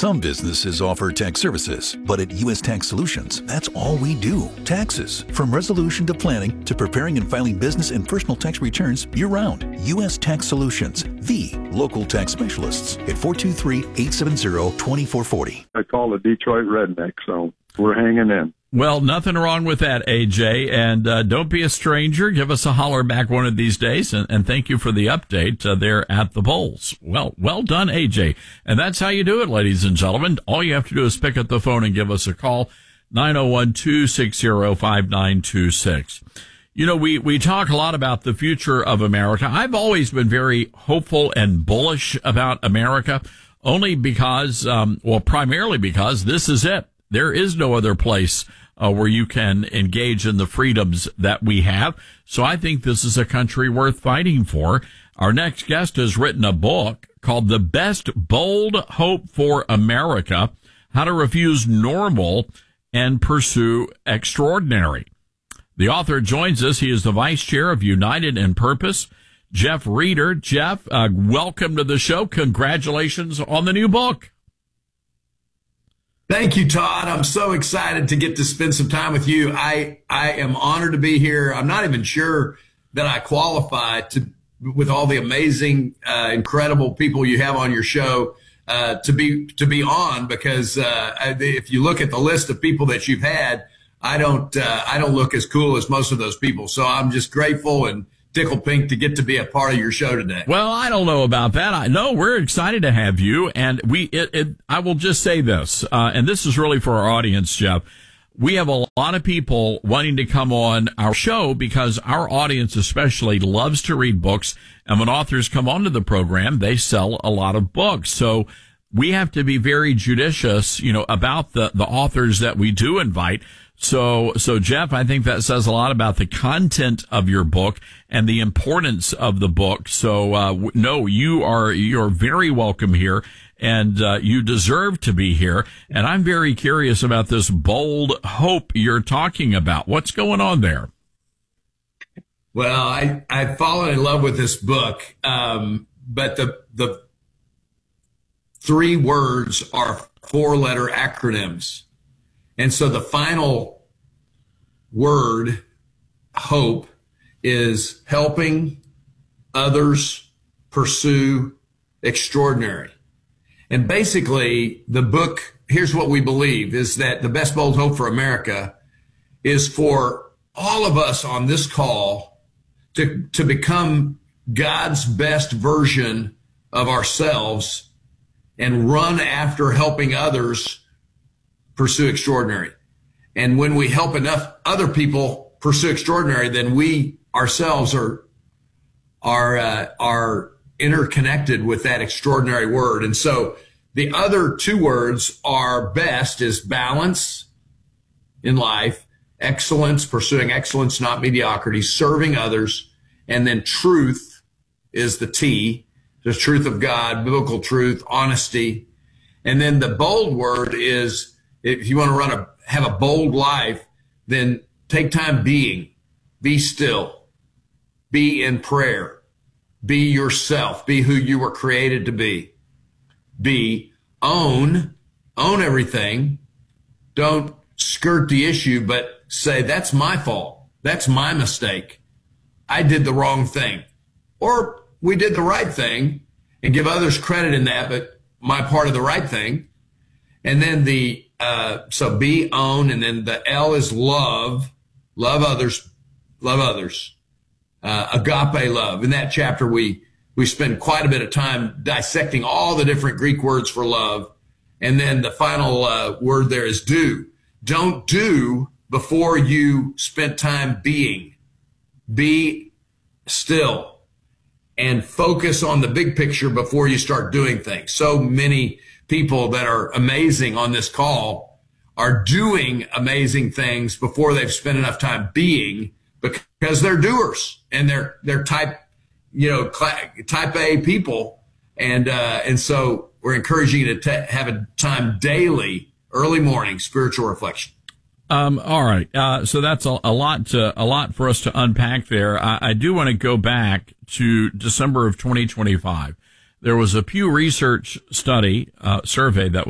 Some businesses offer tax services, but at U.S. Tax Solutions, that's all we do. Taxes. From resolution to planning to preparing and filing business and personal tax returns year-round. U.S. Tax Solutions, the local tax specialists at 423-870-2440. I call the Detroit Redneck, so we're hanging in. Well, nothing wrong with that, AJ, and don't be a stranger. Give us a holler back one of these days, and thank you for the update there at the polls. Well done, AJ. And that's how you do it, ladies and gentlemen. All you have to do is pick up the phone and give us a call, 901-260-5926. You know, we talk a lot about the future of America. I've always been very hopeful and bullish about America, only because, primarily because this is it. There is no other place where you can engage in the freedoms that we have. So I think this is a country worth fighting for. Our next guest has written a book called The Best Bold Hope for America, How to Refuse Normal and Pursue Extraordinary. The author joins us. He is the vice chair of United in Purpose, Jeff Reeder. Jeff, welcome to the show. Congratulations on the new book. Thank you, Todd. I'm so excited to get to spend some time with you. I am honored to be here. I'm not even sure that I qualify with all the amazing, incredible people you have on your show, to be on, because, if you look at the list of people that you've had, I don't look as cool as most of those people. So I'm just grateful and tickled pink to get to be a part of your show today. Well, I don't know about that. I know we're excited to have you, and I will just say this, and this is really for our audience, Jeff. We have a lot of people wanting to come on our show because our audience especially loves to read books, and when authors come onto the program, they sell a lot of books. So we have to be very judicious, about the authors that we do invite. So Jeff, I think that says a lot about the content of your book and the importance of the book. So, no, you're very welcome here, and you deserve to be here. And I'm very curious about this bold hope you're talking about. What's going on there? Well, I've fallen in love with this book, but the three words are four-letter acronyms. And so the final word, hope, is helping others pursue extraordinary. And basically, the book, here's what we believe, is that the best bold hope for America is for all of us on this call to become God's best version of ourselves and run after helping others pursue extraordinary. And when we help enough other people pursue extraordinary, then we ourselves are interconnected with that extraordinary word. And so the other two words are best is balance in life, excellence, pursuing excellence, not mediocrity, serving others, and then truth is the T, the truth of God, biblical truth, honesty. And then the bold word is, if you want to have a bold life, then take time being, be still, be in prayer, be yourself, be who you were created to be, own everything. Don't skirt the issue, but say, that's my fault. That's my mistake. I did the wrong thing. Or we did the right thing, and give others credit in that, but my part of the right thing. And then so be, own, and then the L is love others, agape love. In that chapter, we spend quite a bit of time dissecting all the different Greek words for love. And then the final word there is do. Don't do before you spent time being. Be still and focus on the big picture before you start doing things. So many people that are amazing on this call are doing amazing things before they've spent enough time being, because they're doers and they're type A people. And so we're encouraging you to have a time daily, early morning, spiritual reflection. All right. So that's a lot for us to unpack there. I do want to go back to December of 2025. There was a Pew Research survey that